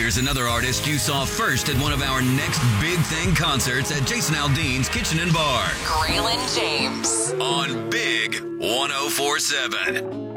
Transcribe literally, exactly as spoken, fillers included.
Here's another artist you saw first at one of our next Big Thing concerts at Jason Aldean's Kitchen and Bar. Graylin James. On Big one oh four seven.